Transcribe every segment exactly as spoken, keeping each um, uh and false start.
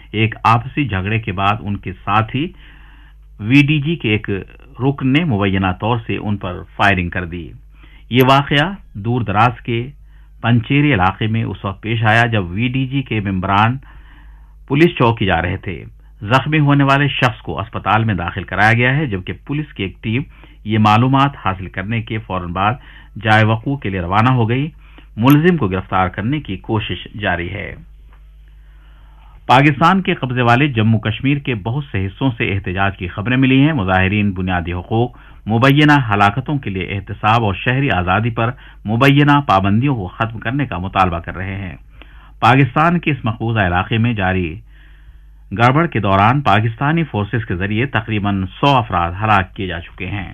एक आपसी झगड़े के बाद उनके साथी वीडीजी के एक रुकन ने मुबैना तौर से उन पर फायरिंग कर दी। ये वाकया दूर दराज के पंचेरी इलाके में उस वक्त पेश आया जब वीडीजी के मेंबरान पुलिस चौकी जा रहे थे। जख्मी होने वाले शख्स को अस्पताल में दाखिल कराया गया है, जबकि पुलिस की एक टीम ये मालूमात हासिल करने के फौरन बाद जाए वकू के लिए रवाना हो गई। मुलजिम को गिरफ्तार करने की कोशिश जारी है। पाकिस्तान के कब्जे वाले जम्मू कश्मीर के बहुत से हिस्सों से एहतजाज की खबरें मिली हैं। मुजाहिरीन बुनियादी हुकूक, मुबैना हलाकतों के लिए एहतसाब और शहरी आज़ादी पर मुबैना पाबंदियों को खत्म करने का मुतालबा कर रहे हैं। पाकिस्तान के इस मकबूजा इलाके में जारी गड़बड़ के दौरान पाकिस्तानी फोर्सेस के जरिए तकरीबन सौ अफराद हलाक किए जा चुके हैं।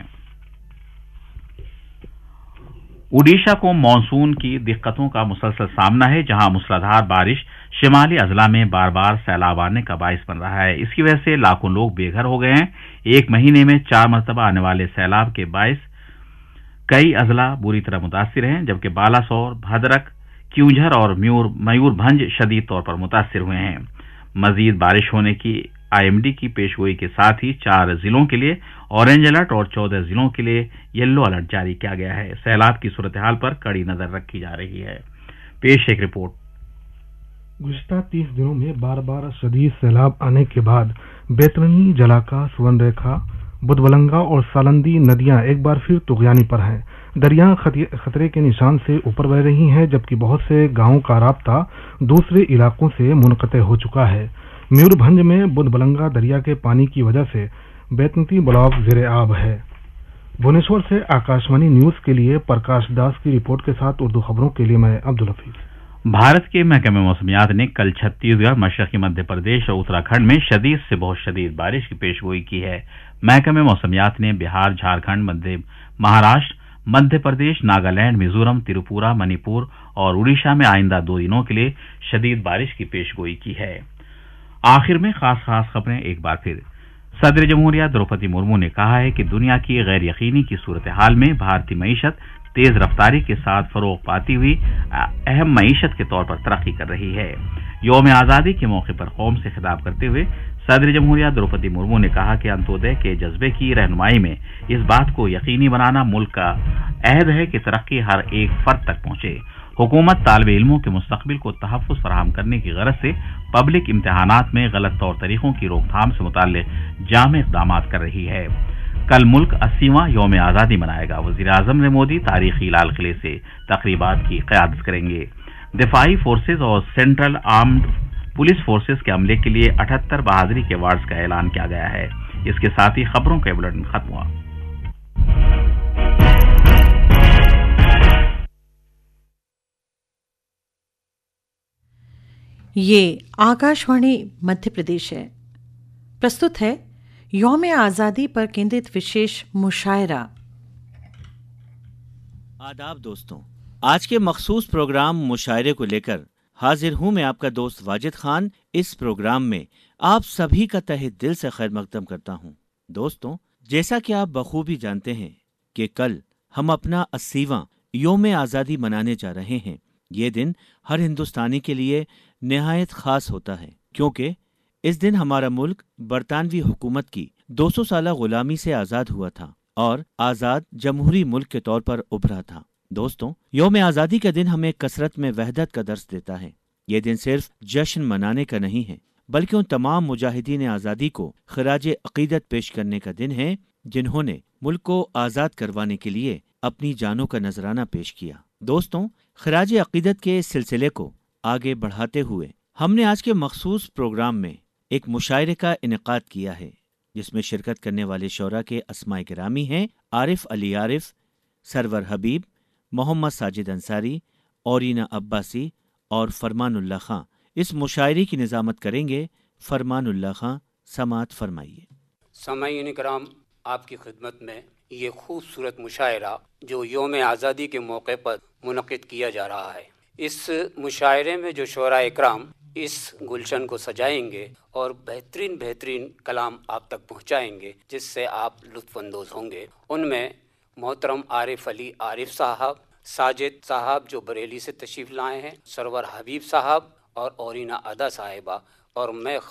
ओडिशा को मानसून की दिक्कतों का मुसलसल सामना है, जहां मूसलाधार बारिश शिमाली अजला में बार बार सैलाब आने का बाइस बन रहा है। इसकी वजह से लाखों लोग बेघर हो गए हैं। एक महीने में चार मरतबा आने वाले सैलाब के बाइस कई अजला बुरी तरह मुतासिर हैं, जबकि बालासोर, भद्रक, क्यूंझर और मयूर मयूरभंज शदीद तौर पर मुतासिर हुए हैं। मजीद बारिश होने की आईएमडी की पेशगोई के साथ ही चार जिलों के लिए ऑरेंज अलर्ट और चौदह जिलों के लिए येलो अलर्ट जारी किया गया है। सैलाब की सूरत हाल पर कड़ी नजर रखी जा रही है। पेश एक रिपोर्ट। गुज़िश्ता तीस दिनों में बार बार शदीद सैलाब आने के बाद बैतरनी, जलाका, सुवर्णरेखा, बुधबलंगा और सालंदी नदियां एक बार फिर तुगयानी पर हैं। दरिया खतरे के निशान से ऊपर बह रही हैं, जबकि बहुत से गांवों का राब्ता दूसरे इलाकों से मुनक़ते हो चुका है। मयूरभंज में बुधबलंगा दरिया के पानी की वजह से बैतनती ब्लॉक ज़ेरे आब है। भुवनेश्वर से आकाशवाणी न्यूज के लिए प्रकाश दास की रिपोर्ट के साथ उर्दू खबरों के लिए मैं अब्दुल हफीज। भारत के महकमे मौसमियात ने कल छत्तीसगढ़, मशरकी मध्य प्रदेश और उत्तराखंड में शदीद से बहुत शदीद बारिश की पेशगोई की है। महकमे मौसमियात ने बिहार, झारखंड, मध्य महाराष्ट्र, मध्य प्रदेश, नागालैंड, मिजोरम, त्रिपुरा, मणिपुर और उड़ीसा में आइंदा दो दिनों के लिए शदीद बारिश की पेशगोई की है। आखिर में खास खास खबरें एक बार फिर। सदर जमहूरिया द्रौपदी मुर्मू ने कहा है कि दुनिया की गैर यकीनी की सूरत हाल में भारतीय मईशत तेज रफ्तारी के साथ फरोग पाती हुई अहम मईशत के तौर पर तरक्की कर रही है। यौम आज़ादी के मौके पर कौम से खिताब करते हुए सदर जमहूरिया द्रौपदी मुर्मू ने कहा कि अंत्योदय के जज्बे की रहनुमाई में इस बात को यकीनी बनाना मुल्क का अहद है कि तरक्की हर एक फर्द तक पहुंचे। हुकूमत तालिब इल्मों के मुस्तकबिल को तहफ़्फ़ुज़ फराहम करने की गरज से पब्लिक इम्तिहानात में गलत तौर तरीकों की रोकथाम से मुताल्लिक़ जाम इक़दाम कर रही है। कल मुल्क अस्सीवां यौम आज़ादी मनाएगा। वज़ीर आज़म ने मोदी तारीखी लाल किले से तक़रीबात की क़यादत करेंगे। दिफाई फोर्सेज और सेंट्रल आर्म्ड पुलिस फोर्सेज के अमले के लिए अठहत्तर बहादुरी के अवार्ड्स का ऐलान किया गया है। इसके साथ ही खबरों का बुलेटिन खत्म हुआ। ये आकाशवाणी मध्य प्रदेश है। प्रस्तुत है यौम आज़ादी पर केंद्रित विशेष मुशायरा। आदाब दोस्तों, आज के मखसूस प्रोग्राम मुशायरे को लेकर हाजिर हूं मैं आपका दोस्त वाजिद खान। इस प्रोग्राम में आप सभी का तहे दिल से खैर मकदम करता हूं। दोस्तों, जैसा कि आप बखूबी जानते हैं कि कल हम अपना अस्सीवां यौम आज़ादी मनाने जा रहे हैं। ये दिन हर हिंदुस्तानी के लिए निहायत खास होता है, क्योंकि इस दिन हमारा मुल्क बरतानवी हुकूमत की दो सौ साला गुलामी से आज़ाद हुआ था और आज़ाद जमहूरी मुल्क के तौर पर उभरा था। दोस्तों, यौम आज़ादी का दिन हमें कसरत में वहदत का दर्स देता है। ये दिन सिर्फ जश्न मनाने का नहीं है, बल्कि उन तमाम मुजाहिदीन आज़ादी को खराज अक़ीदत पेश करने का दिन है जिन्होंने मुल्क को आज़ाद करवाने के लिए अपनी जानों का नजराना पेश किया। दोस्तों, खराज अक़ीदत के इस सिलसिले को आगे बढ़ाते हुए हमने आज के मखसूस प्रोग्राम में एक मुशायरे का इनेकाद किया है, जिसमें शिरकत करने वाले शौरा के अस्माए गिरामी हैं आरिफ अली आरिफ, सरवर हबीब, मोहम्मद साजिद अंसारी, औरीना अब्बासी और फरमानुल्लाह खां। इस मुशायरे की निज़ामत करेंगे फरमानुल्लाह खां। समात फरमाइए। सामाईन किराम, आपकी खिदमत में ये खूबसूरत मुशायरा जो यौम आज़ादी के मौके पर मुनक़िद किया जा रहा है। इस मुशायरे में जो शोरा इकराम इस गुलशन को सजाएंगे और बेहतरीन बेहतरीन कलाम आप तक पहुंचाएंगे, जिससे आप लुत्फ़ अंदोज़ होंगे। उनमें मोहतरम आरिफ अली आरिफ साहब, साजिद साहब जो बरेली से तशरीफ़ लाए हैं, सरवर हबीब साहब और औरीना अदा साहिबा, और मैं